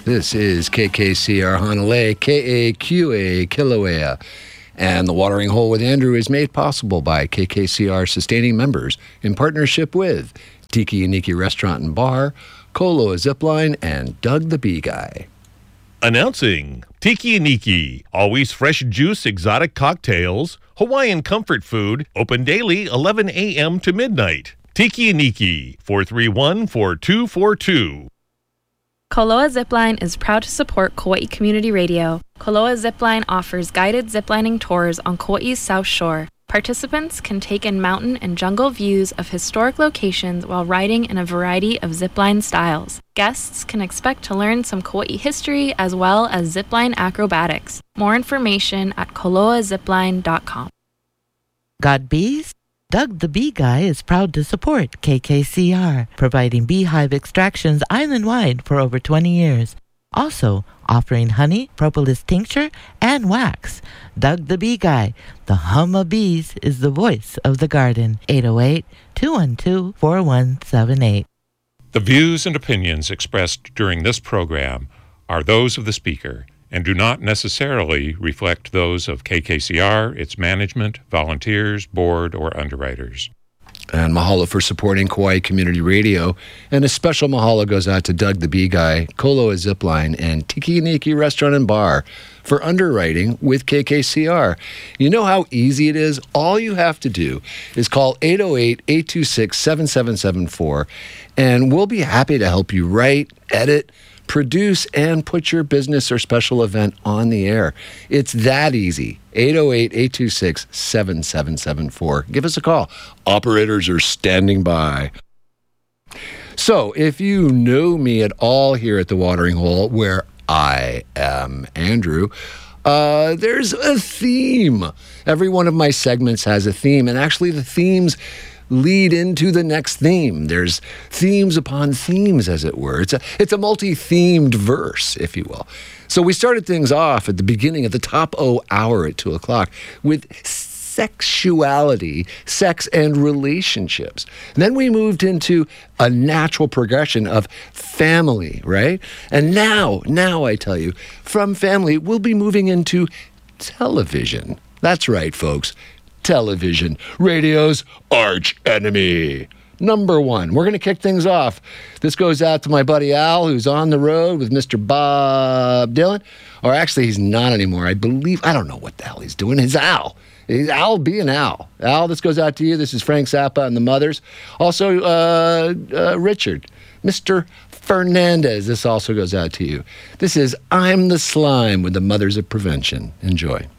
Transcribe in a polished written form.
This is KKCR Hanalei, KAQA Kilauea. And the Watering Hole with Andrew is made possible by KKCR sustaining members in partnership with Tiki Iniki Restaurant and Bar, Koloa Zipline, and Doug the Bee Guy. Announcing Tiki Iniki, always fresh juice exotic cocktails, Hawaiian comfort food, open daily 11 a.m. to midnight. Tiki Iniki, 431-4242. Koloa Zipline is proud to support Kauai Community Radio. Koloa Zipline offers guided ziplining tours on Kauai's South Shore. Participants can take in mountain and jungle views of historic locations while riding in a variety of zipline styles. Guests can expect to learn some Kauai history as well as zipline acrobatics. More information at koloazipline.com. Got bees? Doug the Bee Guy is proud to support KKCR, providing beehive extractions island-wide for over 20 years. Also offering honey, propolis tincture, and wax. Doug the Bee Guy, the hum of bees, is the voice of the garden. 808-212-4178. The views and opinions expressed during this program are those of the speaker and do not necessarily reflect those of KKCR, its management, volunteers, board, or underwriters. And mahalo for supporting Kauai Community Radio. And a special mahalo goes out to Doug the Bee Guy, Koloa Zipline, and Tiki Iniki Restaurant and Bar for underwriting with KKCR. You know how easy it is? All you have to do is call 808-826-7774, and we'll be happy to help you write, edit, produce, and put your business or special event on the air. It's that easy. 808-826-7774. Give us a call. Operators are standing by. So, if you know me at all here at the Watering Hole, where I am Andrew, there's a theme. Every one of my segments has a theme, and actually the themes lead into the next theme. There's themes upon themes, as it were. It's a multi-themed verse, if you will. So we started things off at the beginning, at the top hour at 2 o'clock, with sexuality, sex and relationships. And then we moved into a natural progression of family, right? And now I tell you, from family, we'll be moving into television. That's right, folks. Television, radio's arch enemy. Number one, we're going to kick things off. This goes out to my buddy Al, who's on the road with Mr. Bob Dylan. Or actually, he's not anymore. I don't know what the hell he's doing. He's Al. He's Al being Al. Al, this goes out to you. This is Frank Zappa and the Mothers. Also, Richard, Mr. Fernandez, this also goes out to you. This is I'm the Slime with the Mothers of Prevention. Enjoy.